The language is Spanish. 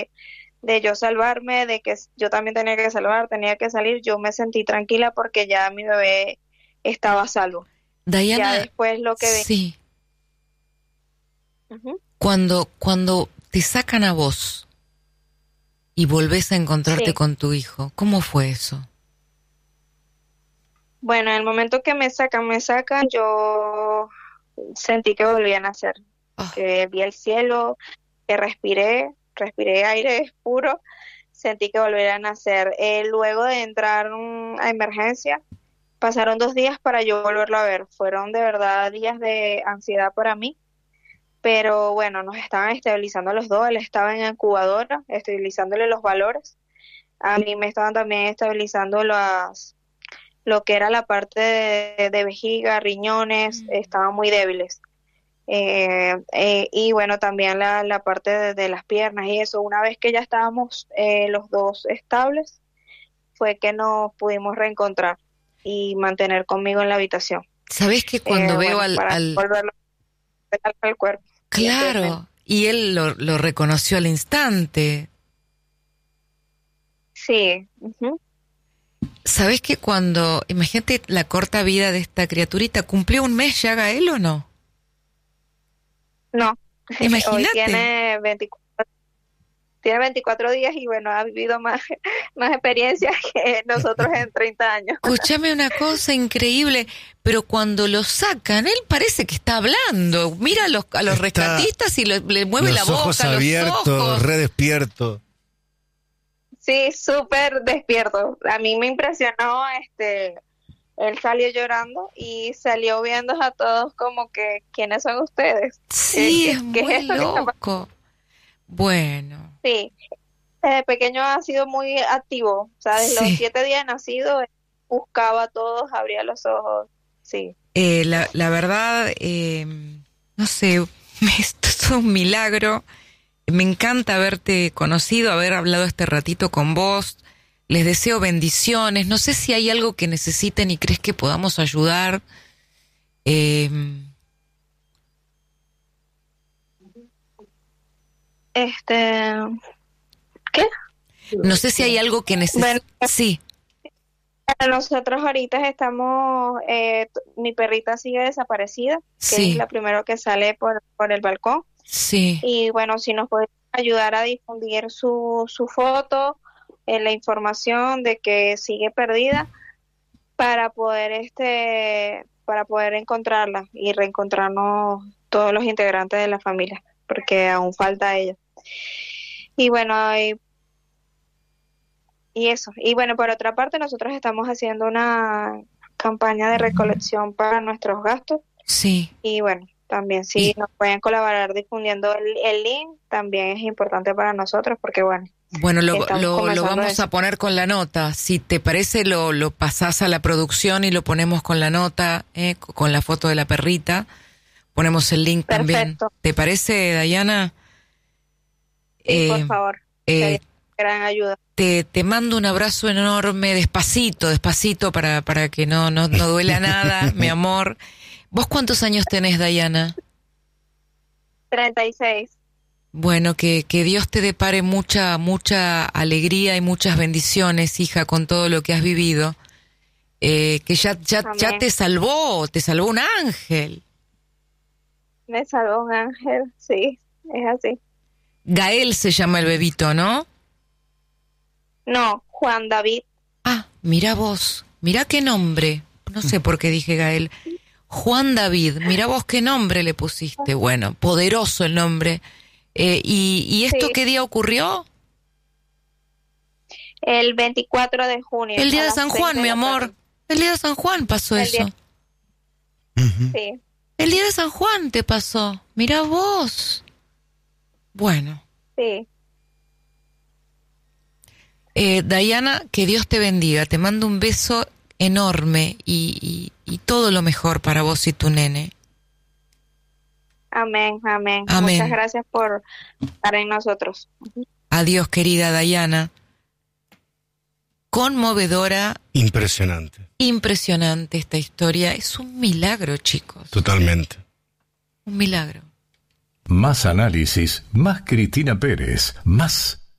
de yo salvarme, de que yo también tenía que salvar, tenía que salir, yo me sentí tranquila porque ya mi bebé estaba a salvo. Diana, Ya después lo que sí, uh-huh. cuando te sacan a vos y volvés a encontrarte Sí. con tu hijo, ¿cómo fue eso? Bueno, en el momento que me sacan, yo sentí que volví a nacer, que vi el cielo, que respiré aire puro, sentí que volví a nacer. Luego de entrar a emergencia, pasaron 2 días para yo volverlo a ver. Fueron de verdad días de ansiedad para mí, pero bueno, nos estaban estabilizando los dos. Él estaba en incubadora, estabilizándole los valores. A mí me estaban también estabilizando lo que era la parte de vejiga, riñones, estaban muy débiles. Y bueno, también la parte de las piernas y eso. Una vez que ya estábamos los dos estables, fue que nos pudimos reencontrar y mantener conmigo en la habitación. ¿Sabés que cuando veo bueno, para volverlo al cuerpo? Claro, y él lo reconoció al instante. Sí. Uh-huh. ¿Sabés que cuando, imagínate la corta vida de esta criaturita, ¿cumplió un mes ya Gael o no? No, imagínate. Hoy tiene 24 días y bueno, ha vivido más experiencias que nosotros en 30 años. Escúchame una cosa increíble, pero cuando lo sacan, él parece que está hablando. Mira a los rescatistas y le mueve la boca, ojos abiertos, los ojos. Re despierto. Sí, súper despierto. A mí me impresionó, él salió llorando y salió viendo a todos como que, ¿quiénes son ustedes? Sí, es ¿Qué muy es esto loco. Bueno. Sí, desde pequeño ha sido muy activo, o sea, desde los 7 días de nacido, buscaba a todos, abría los ojos, sí. La verdad, no sé, esto es un milagro. Me encanta haberte conocido, haber hablado este ratito con vos. Les deseo bendiciones. No sé si hay algo que necesiten y crees que podamos ayudar. ¿Qué? No sé si hay algo que necesiten. Bueno, sí. Nosotros ahorita estamos, mi perrita sigue desaparecida, que es la primera que sale por el balcón. Sí. Y bueno, si nos puede ayudar a difundir su foto, la información de que sigue perdida para poder encontrarla y reencontrarnos todos los integrantes de la familia, porque aún falta ella. Y bueno, y eso. Y bueno, por otra parte, nosotros estamos haciendo una campaña de recolección para nuestros gastos. Sí. Y bueno, también si nos pueden colaborar difundiendo el link, también es importante para nosotros porque bueno. Bueno, lo vamos a poner con la nota. Si te parece, lo pasás a la producción y lo ponemos con la nota, con la foto de la perrita. Ponemos el link. Perfecto. También. ¿Te parece, Diana? Sí, por favor. Gran ayuda. Te mando un abrazo enorme, despacito, para que no duela nada, mi amor. ¿Vos cuántos años tenés, Diana? 36. Bueno, que Dios te depare mucha alegría y muchas bendiciones, hija, con todo lo que has vivido. Que ya te salvó un ángel. Me salvó un ángel, sí, es así. Gael se llama el bebito, ¿no? No, Juan David. Ah, mira vos, mira qué nombre. No sé por qué dije Gael. Juan David, mira vos qué nombre le pusiste. Bueno, poderoso el nombre. ¿Y esto qué día ocurrió? El 24 de junio. El día de San Juan, mi amor. El día de San Juan pasó eso. Sí. El día de San Juan te pasó. Mira vos. Bueno. Sí. Diana, que Dios te bendiga. Te mando un beso enorme y todo lo mejor para vos y tu nene. Amén, amén. Muchas gracias por estar en nosotros. Adiós, querida Diana. Conmovedora. Impresionante esta historia. Es un milagro, chicos. Totalmente. Un milagro. Más análisis, más Cristina Pérez, más